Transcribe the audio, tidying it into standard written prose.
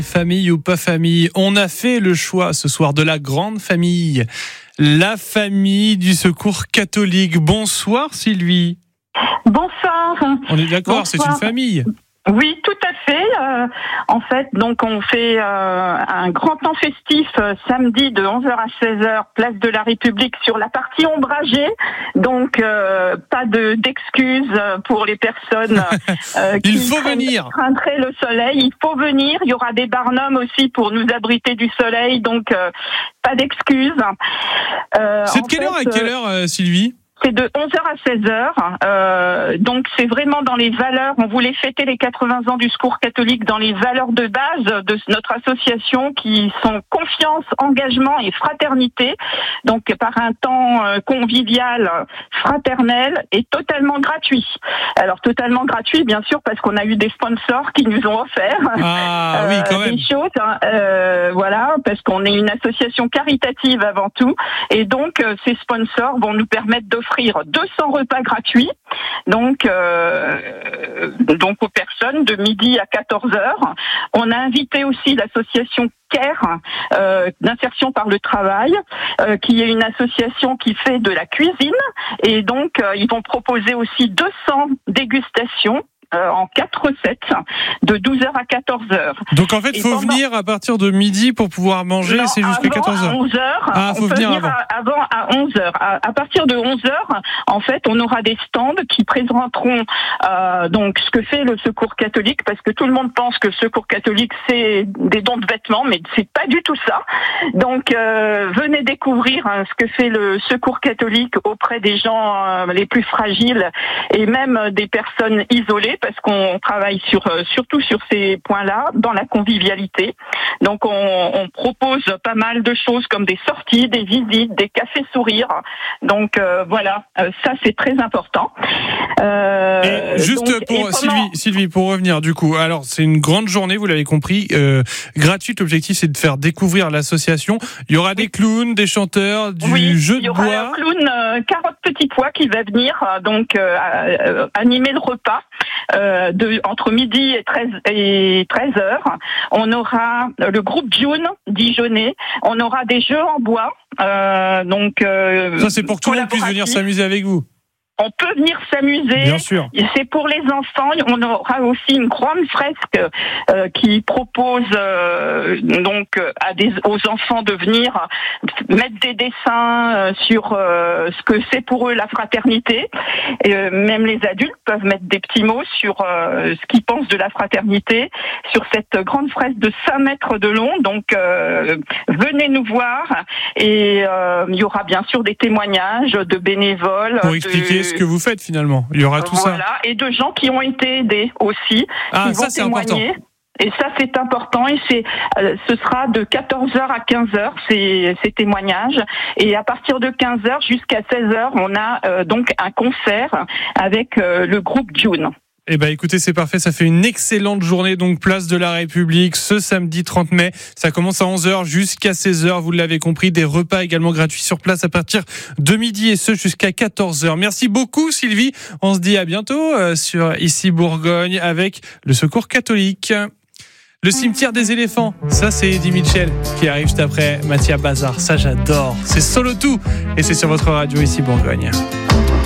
Famille ou pas famille, on a fait le choix ce soir de la grande famille, la famille du Secours catholique. Bonsoir Sylvie. Bonsoir. On est d'accord, Bonsoir. c'est une famille. Oui, tout à fait. En fait, donc on fait un grand temps festif samedi de 11h à 16h, place de la République sur la partie ombragée. Donc pas d'excuses pour les personnes Il faut venir. craindraient le soleil. Il faut venir. Il y aura des barnums aussi pour nous abriter du soleil. Donc pas d'excuses. C'est de quelle heure à quelle heure, Sylvie ? C'est de 11h à 16h. Donc c'est vraiment dans les valeurs. On voulait fêter les 80 ans du Secours catholique dans les valeurs de base de notre association qui sont confiance, engagement et fraternité. Donc par un temps convivial, fraternel et totalement gratuit. Alors totalement gratuit bien sûr parce qu'on a eu des sponsors qui nous ont offert oui, quand même. des choses. Voilà, parce qu'on est une association caritative avant tout. Et donc ces sponsors vont nous permettre d'offrir 200 repas gratuits, donc aux personnes de midi à 14h. On a invité aussi l'association CARE, d'insertion par le travail, qui est une association qui fait de la cuisine, et donc ils vont proposer aussi 200 dégustations en 4 recettes de 12h à 14h. Donc en fait, il faut venir à partir de midi pour pouvoir manger, non, c'est jusqu'à 14h. À 11h. Ah, faut venir avant à 11h. À partir de 11h, en fait, on aura des stands qui présenteront donc ce que fait le Secours catholique, parce que tout le monde pense que le Secours catholique c'est des dons de vêtements, mais c'est pas du tout ça. Donc venez découvrir ce que fait le Secours catholique auprès des gens les plus fragiles et même des personnes isolées, parce qu'on travaille surtout sur ces points-là, dans la convivialité. Donc on propose pas mal de choses comme des sorties, des visites, des cafés sourires. Donc voilà, ça c'est très important. Et juste pour Sylvie, pour revenir du coup, alors c'est une grande journée, vous l'avez compris, gratuite. L'objectif c'est de faire découvrir l'association. Il y aura des clowns, des chanteurs, du jeu de bois. Il y aura un clown Carotte Petit Pois qui va venir animer le repas. Entre midi et 13h. On aura le groupe June Dijonais. On aura des jeux en bois. Ça c'est pour que tout le monde puisse venir s'amuser avec vous. On peut venir s'amuser. Bien sûr. C'est pour les enfants. On aura aussi une grande fresque qui propose aux enfants de venir mettre des dessins sur ce que c'est pour eux la fraternité. Et, même les adultes peuvent mettre des petits mots sur ce qu'ils pensent de la fraternité sur cette grande fresque de 5 mètres de long. Donc venez nous voir et il y aura bien sûr des témoignages de bénévoles. Pour expliquer ce que vous faites finalement. Il y aura tout ça. Et de gens qui ont été aidés aussi. Ah, ça c'est important. Et ça c'est important et ce sera de 14h à 15h ces témoignages, et à partir de 15h jusqu'à 16h on a donc un concert avec le groupe June. Eh ben écoutez, c'est parfait, ça fait une excellente journée, donc place de la République ce samedi 30 mai. Ça commence à 11h jusqu'à 16h, vous l'avez compris, des repas également gratuits sur place à partir de midi et ce jusqu'à 14h. Merci beaucoup Sylvie, on se dit à bientôt sur Ici Bourgogne avec le Secours catholique. Le cimetière des éléphants, ça c'est Eddie Mitchell qui arrive juste après Mathia Bazar, ça j'adore. C'est Solo Tout et c'est sur votre radio Ici Bourgogne.